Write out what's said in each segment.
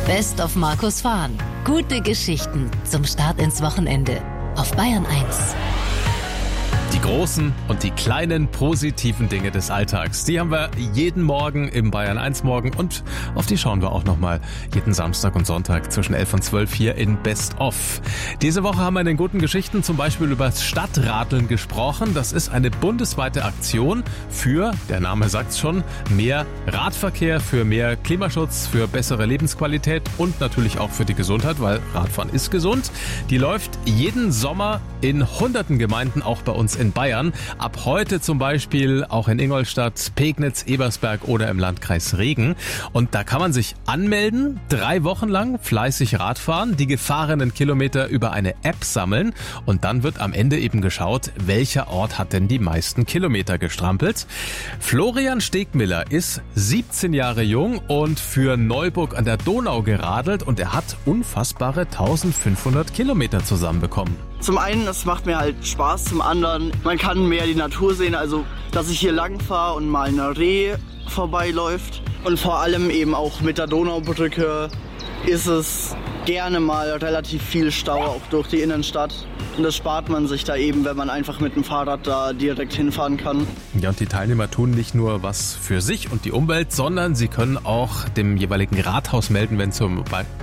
Best of Markus Fahren. Gute Geschichten zum Start ins Wochenende auf Bayern 1. Die großen und die kleinen positiven Dinge des Alltags, die haben wir jeden Morgen im Bayern 1 Morgen und auf die schauen wir auch nochmal jeden Samstag und Sonntag zwischen 11 und 12 hier in Best of. Diese Woche haben wir in den guten Geschichten zum Beispiel über das Stadtradeln gesprochen. Das ist eine bundesweite Aktion für, der Name sagt's schon, mehr Radverkehr, für mehr Klimaschutz, für bessere Lebensqualität und natürlich auch für die Gesundheit, weil Radfahren ist gesund. Die läuft jeden Sommer in hunderten Gemeinden, auch bei uns in Bayern. Ab heute zum Beispiel auch in Ingolstadt, Pegnitz, Ebersberg oder im Landkreis Regen. Und da kann man sich anmelden, 3 Wochen lang fleißig Radfahren, die gefahrenen Kilometer über eine App sammeln und dann wird am Ende eben geschaut, welcher Ort hat denn die meisten Kilometer gestrampelt. Florian Stegmiller ist 17 Jahre jung und für Neuburg an der Donau geradelt und er hat unfassbare 1500 Kilometer zusammenbekommen. Zum einen, es macht mir halt Spaß, zum anderen, man kann mehr die Natur sehen, also dass ich hier lang fahre und mal eine Reh vorbeiläuft. Und vor allem eben auch mit der Donaubrücke ist es gerne mal relativ viel Stau, auch durch die Innenstadt. Und das spart man sich da eben, wenn man einfach mit dem Fahrrad da direkt hinfahren kann. Ja, und die Teilnehmer tun nicht nur was für sich und die Umwelt, sondern sie können auch dem jeweiligen Rathaus melden, wenn zum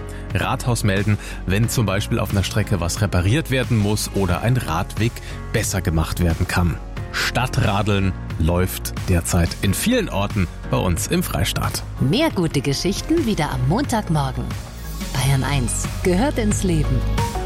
Beispiel auf einer Strecke was repariert werden muss oder ein Radweg besser gemacht werden kann. Stadtradeln läuft derzeit in vielen Orten bei uns im Freistaat. Mehr gute Geschichten wieder am Montagmorgen. Bayern 1 gehört ins Leben.